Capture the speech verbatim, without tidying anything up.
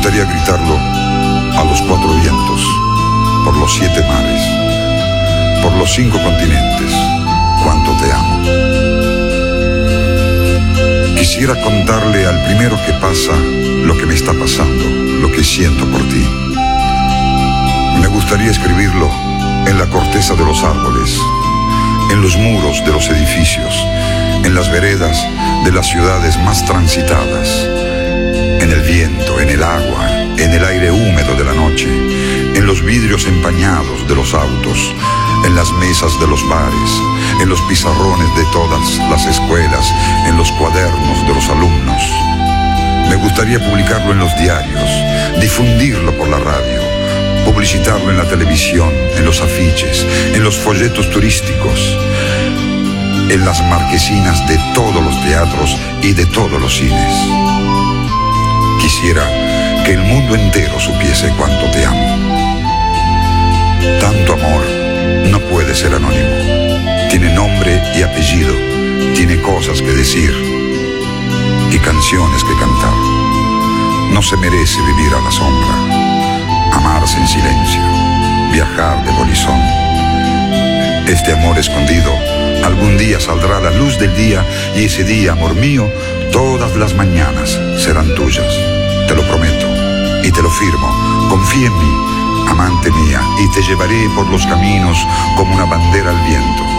gustaría gritarlo a los cuatro vientos, por los siete mares, por los cinco continentes, cuánto te amo. Quisiera contarle al primero que pasa lo que me está pasando, lo que siento por ti. Me gustaría escribirlo en la corteza de los árboles, en los muros de los edificios, en las veredas de las ciudades más transitadas, en el viento, en el agua, en el aire húmedo de la noche, en los vidrios empañados de los autos, en las mesas de los bares, en los pizarrones de todas las escuelas, en los cuadernos de los alumnos. Me gustaría publicarlo en los diarios, difundirlo por la radio, publicitarlo en la televisión, en los afiches, en los folletos turísticos, en las marquesinas de todos los teatros y de todos los cines. Quisiera que el mundo entero supiese cuánto te amo. Tanto amor no puede ser anónimo. Tiene nombre y apellido, tiene cosas que decir y canciones que cantar. No se merece vivir a la sombra, amarse en silencio, viajar de bolizón. Este amor escondido algún día saldrá a la luz del día, y ese día, amor mío, todas las mañanas serán tuyas. Te lo prometo y te lo firmo. Confía en mí, amante mía, y te llevaré por los caminos como una bandera al viento.